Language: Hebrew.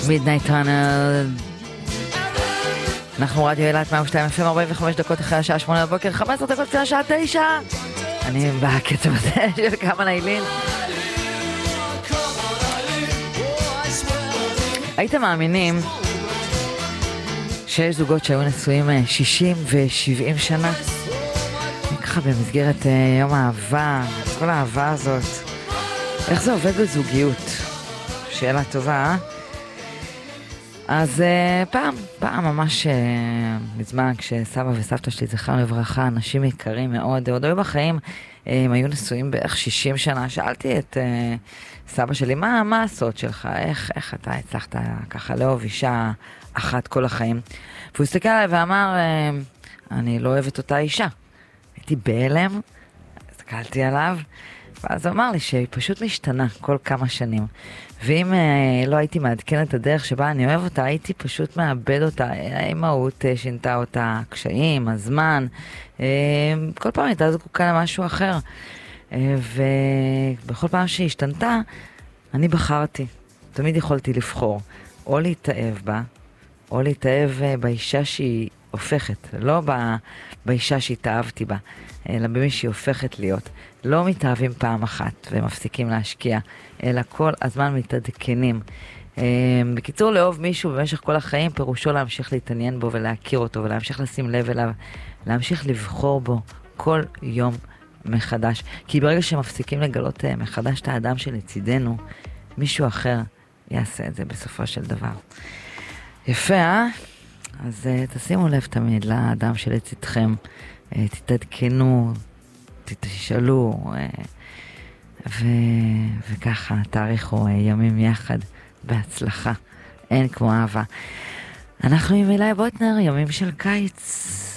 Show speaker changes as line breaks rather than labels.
מידנייט ראנר. אנחנו רדיו אילת 102 FM, 45 דקות אחרי השעה 8 בבוקר, 15 דקות אחרי השעה 9. אני בקצב הזה של כמה לילים. הייתם מאמינים שיש זוגות שהיו נשואים 60 ו-70 שנה? ככה במסגרת יום האהבה, כל האהבה הזאת. איך זה עובד בזוגיות? שאלה טובה, אה? אז פעם ממש מזמן, כשסבא וסבתא שלי זכרם לברכה, אנשים יקרים מאוד, עוד היו בחיים, הם היו נשואים בערך 60 שנה. שאלתי את סבא שלי, מה הסוד שלך? איך אתה הצלחת ככה לאהוב אישה אחת כל החיים? והוא הסתכל עליי ואמר, אני לא אוהבת אותה אישה. הייתי בהלם, הסתכלתי עליו, ואז הוא אמר לי שהיא פשוט משתנה כל כמה שנים. ואם לא הייתי מעדכן את הדרך שבה אני אוהב אותה, הייתי פשוט מאבד אותה. האימהות שינתה אותה, הקשיים, הזמן. כל פעם הייתה זקוקה למשהו אחר. ובכל פעם שהיא השתנתה, אני בחרתי. תמיד יכולתי לבחור. או להתאהב בה, או להתאהב באישה שהיא הופכת. לא באישה שהתאהבתי בה, אלא במי שהיא הופכת להיות. לא מתאהבים פעם אחת ומפסיקים להשקיע, אלא כל הזמן מתעדכנים. בקיצור, לאהוב מישהו במשך כל החיים פירושו להמשיך להתעניין בו ולהכיר אותו ולהמשיך לשים לב אליו, להמשיך לבחור בו כל יום מחדש. כי ברגע שמפסיקים לגלות מחדש את האדם שלצידנו, מישהו אחר יעשה את זה בסופו של דבר. יפה, אה? אז תשימו לב תמיד לאדם שלצידכם, תתעדכנו, תשאלו, וככה תאריכו ימים יחד בהצלחה. אין כמו אהבה. אנחנו עם אילי בוטנר, ימים של קיץ.